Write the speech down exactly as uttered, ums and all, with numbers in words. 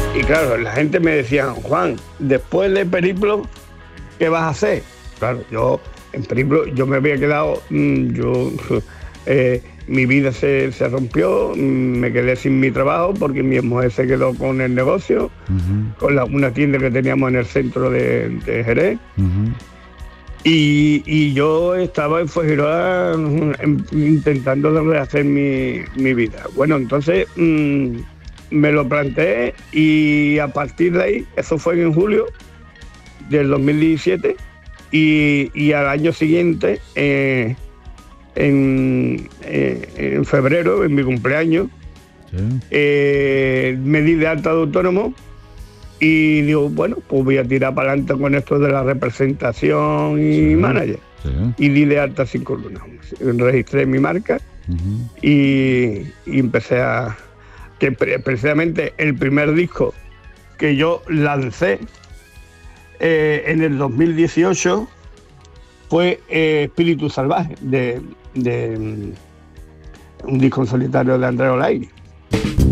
Y claro, la gente me decía, Juan, después de Periplo, ¿qué vas a hacer? Claro, yo en Periplo yo me había quedado, mmm, yo eh, mi vida se, se rompió, mmm, me quedé sin mi trabajo porque mi mujer se quedó con el negocio, uh-huh. con la, una tienda que teníamos en el centro de, de Jerez. Uh-huh. Y, y yo estaba en Fuengirola intentando de rehacer mi, mi vida. Bueno, entonces mmm, me lo planteé y a partir de ahí, eso fue en julio del dos mil diecisiete, y, y al año siguiente, eh, en, eh, en febrero, en mi cumpleaños, sí. eh, me di de alta de autónomo. Y digo, bueno, pues voy a tirar para adelante con esto de la representación y sí, manager. Sí. Y di de alta sin columnas. Registré mi marca uh-huh. y, y empecé a... que precisamente el primer disco que yo lancé eh, en el dos mil dieciocho fue eh, Espíritu Salvaje, de, de um, un disco en solitario de Andrea Olaire.